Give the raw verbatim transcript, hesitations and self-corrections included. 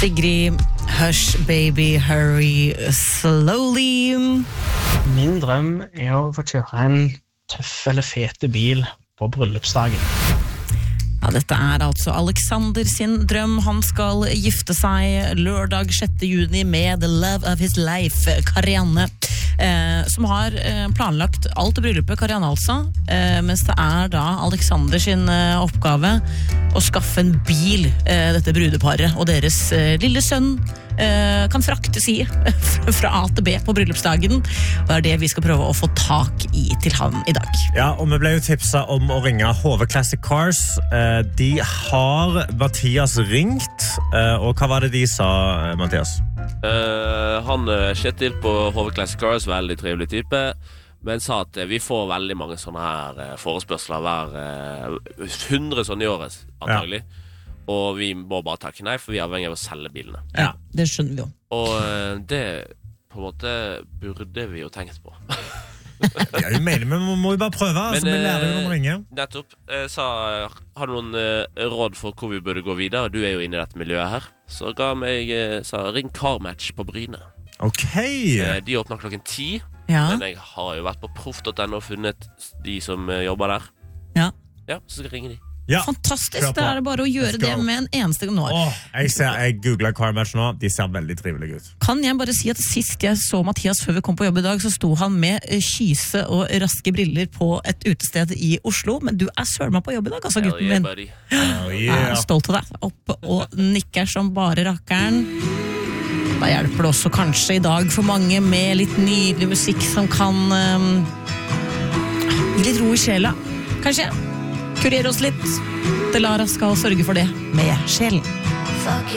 Sigrid, Hush Baby, Hurry Slowly. Min drøm er å få kjøre en tøff eller fete bil på bryllupsdagen. Ja, dette er altså Alexander sin drøm. Han skal gifte seg lørdag sjette juni med the love of his life, Karianne, eh, som har eh, planlagt alt i bryllupet, Karianne altså, eh, mens det er da Alexander sin eh, oppgave å skaffe en bil, eh, dette brudeparet, og deres eh, lille sønn eh, kan fraktes i fra A til B på bryllupsdagen, og det er det vi skal prøve å få tak i til han i dag. Ja, og vi ble jo tipset om å ringe H V Classic Cars. Eh, de har Mathias ringt, eh, og hva var det de sa, Mathias? Uh, han uh, Kjetil på H V Classic Cars, veldig trivelig type, men sa at uh, vi får veldig mange sånne her uh, forespørsler hver uh, hundre sånne i året, antagelig. Ja. Og vi må bare takke nei, for vi er avhengig av å selge bilene. Ja, det skjønner vi jo. Og uh, det på en måte burde vi jo tenkt på. Ja, vi mener, men vi må jo bare prøve, men, så vi lærer jo om å ringe. Nettopp, uh, sa, har du noen uh, råd for hvor vi burde gå videre? Du er jo inne i dette miljøet her. Så ga meg, sa, ring Carmatch på Bryne. Ok. De åpner klokken ti, ja. Men jeg har jo vært på proff punktum no og funnet de som jobber der. Ja. Ja, så skal jeg ringe de. Ja. Fantastisk, det er bare å gjøre det med en eneste gang nå. Åh, jeg, ser, jeg googlet Carmatch nå, de ser veldig trivelige ut. Kan jeg bare si at sist jeg så Mathias før vi kom på jobb i dag, så sto han med kyse og raske briller på et utested i Oslo, men du er søren meg på jobb i dag, altså, gutten min. Buddy. Oh, yeah. Jeg er stolt av deg, oppe og nikker som bare rakkeren. Da hjelper det også kanskje i dag for mange med litt nydelig musikk som kan um, gi litt ro i sjela, kanskje? Kurere oss litt. Delara skal sørge for det med sjelen.